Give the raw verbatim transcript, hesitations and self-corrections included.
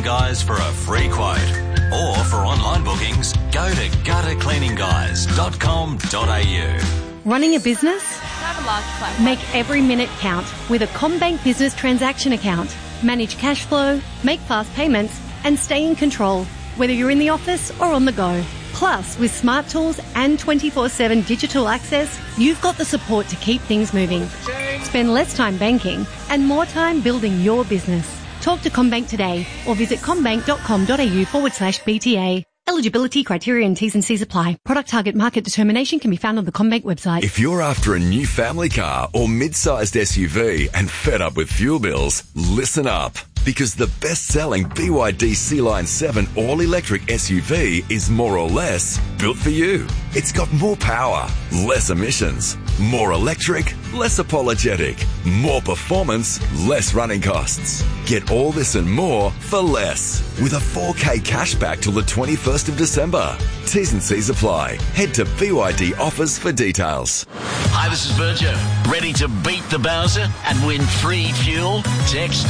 Guys for a free quote. Or for online bookings, go to gutter cleaning guys dot com dot a u. Running a business? Have a large platform. Make every minute count with a CommBank business transaction account. Manage cash flow, make fast payments, and stay in control, whether you're in the office or on the go. Plus, with smart tools and twenty-four seven digital access, you've got the support to keep things moving. Spend less time banking and more time building your business. Talk to CommBank today or visit commbank.com.au forward slash BTA. Eligibility, criteria and T's and C's apply. Product target market determination can be found on the CommBank website. If you're after a new family car or mid-sized S U V and fed up with fuel bills, listen up. Because the best-selling B Y D C-Line seven all-electric S U V is more or less built for you. It's got more power, less emissions, more electric, less apologetic, more performance, less running costs. Get all this and more for less with a four K cashback till the twenty-first of December. T's and C's apply. Head to B Y D offers for details. Hi, this is Virgil. Ready to beat the Bowser and win free fuel? Text